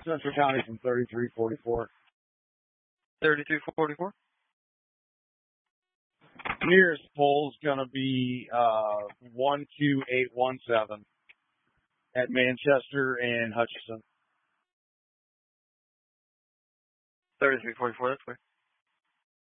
Central County from 3344. 3344? Nearest pole is going to be 12817 at Manchester and Hutchinson. 3344, that's where.